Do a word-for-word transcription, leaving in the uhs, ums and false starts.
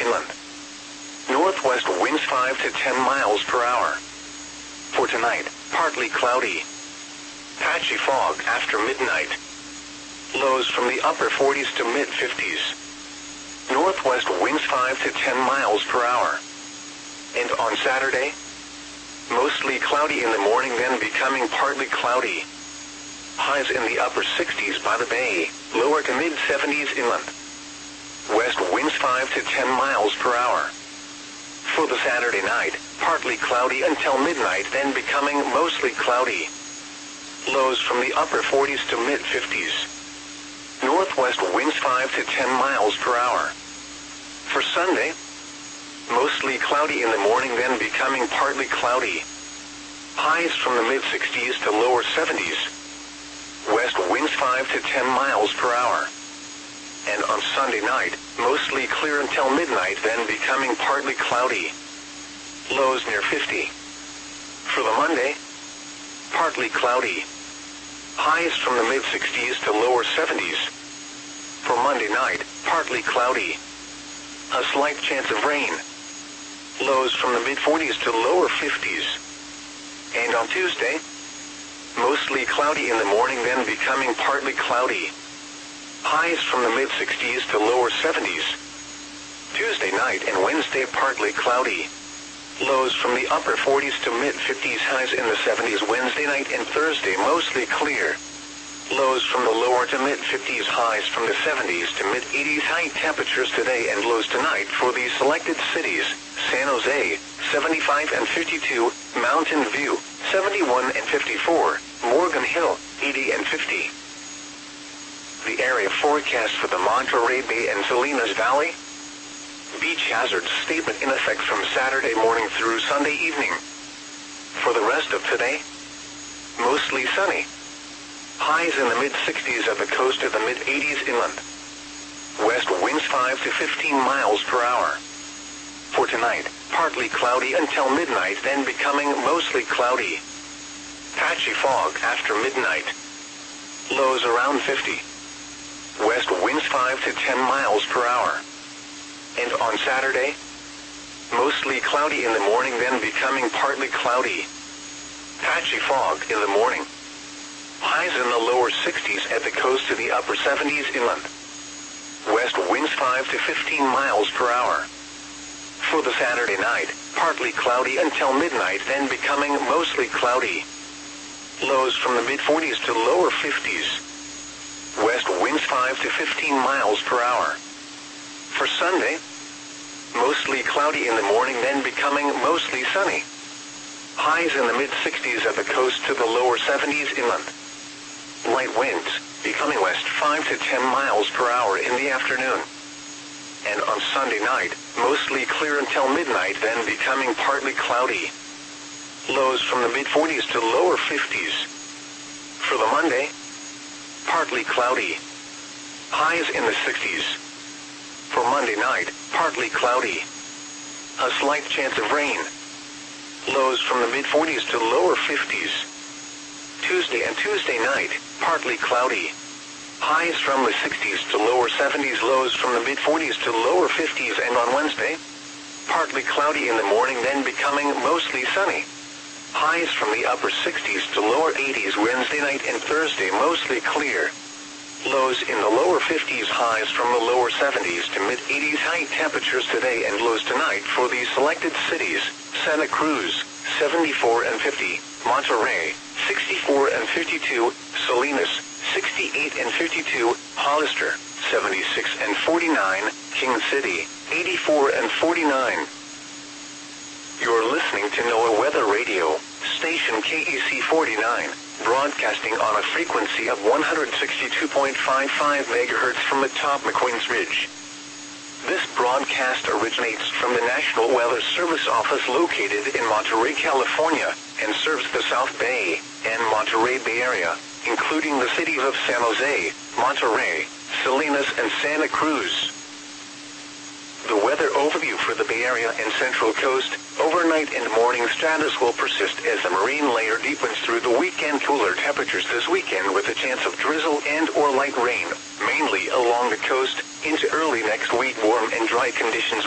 inland. Northwest winds five to ten miles per hour. For tonight, partly cloudy. Patchy fog after midnight. Lows from the upper forties to mid fifties. Northwest winds five to ten miles per hour. And on Saturday, mostly cloudy in the morning, then becoming partly cloudy. Highs in the upper sixties by the bay, lower to mid seventies inland. West winds five to ten miles per hour. For the Saturday night, partly cloudy until midnight, then becoming mostly cloudy. Lows from the upper forties to mid fifties. Northwest winds five to ten miles per hour. For Sunday, mostly cloudy in the morning, then becoming partly cloudy. Highs from the mid sixties to lower seventies. West winds five to ten miles per hour. And on Sunday night, mostly clear until midnight, then becoming partly cloudy. Lows near fifty. For the Monday, partly cloudy. Highs from the mid sixties to lower seventies. For Monday night, partly cloudy. A slight chance of rain. Lows from the mid forties to lower fifties. And on Tuesday, mostly cloudy in the morning, then becoming partly cloudy. Highs from the mid sixties to lower seventies. Tuesday night and Wednesday partly cloudy. Lows from the upper forties to mid fifties, highs in the seventies Wednesday night and Thursday mostly clear. Lows from the lower to mid fifties, highs from the seventies to mid eighties, high temperatures today and lows tonight for these selected cities: San Jose, seventy-five and fifty-two, Mountain View, seventy-one and fifty-four, Morgan Hill, eighty and fifty. The area forecast for the Monterey Bay and Salinas Valley. Beach hazard statement in effect from Saturday morning through Sunday evening. For the rest of today, mostly sunny. Highs in the mid sixties at the coast to the mid eighties inland. West winds five to fifteen miles per hour. For tonight, partly cloudy until midnight, then becoming mostly cloudy. Patchy fog after midnight. Lows around fifty. West winds five to ten miles per hour. And on Saturday, mostly cloudy in the morning, then becoming partly cloudy. Patchy fog in the morning. Highs in the lower sixties at the coast to the upper seventies inland. West winds five to fifteen miles per hour. For the Saturday night, partly cloudy until midnight, then becoming mostly cloudy. Lows from the mid forties to lower fifties. West winds five to fifteen miles per hour. For Sunday, mostly cloudy in the morning, then becoming mostly sunny. Highs in the mid sixties at the coast to the lower seventies inland. Light winds, becoming west five to ten miles per hour in the afternoon. And on Sunday night, mostly clear until midnight, then becoming partly cloudy. Lows from the mid forties to lower fifties. For the Monday, partly cloudy. Highs in the sixties. For Monday night, partly cloudy. A slight chance of rain. Lows from the mid forties to lower fifties. Tuesday and Tuesday night, partly cloudy. Highs from the sixties to lower seventies, lows from the mid forties to lower fifties, and on Wednesday, partly cloudy in the morning, then becoming mostly sunny. Highs from the upper sixties to lower eighties Wednesday night and Thursday mostly clear. Lows in the lower fifties, highs from the lower seventies to mid eighties, high temperatures today and lows tonight for these selected cities: Santa Cruz, seventy-four and fifty, Monterey, sixty-four and fifty-two, Salinas, sixty-eight and fifty-two, Hollister, seventy-six and forty-nine, King City, eighty-four and forty-nine. You're listening to NOAA Weather Radio, station K E C forty-nine, broadcasting on a frequency of one hundred sixty-two point five five megahertz from atop McQueen's Ridge. This broadcast originates from the National Weather Service office located in Monterey, California, and serves the South Bay and Monterey Bay Area, including the cities of San Jose, Monterey, Salinas, and Santa Cruz. The weather overview for the Bay Area and Central Coast: overnight and morning stratus will persist as the marine layer deepens through the weekend. Cooler temperatures this weekend with a chance of drizzle and or light rain, mainly along the coast. Into early next week, warm and dry conditions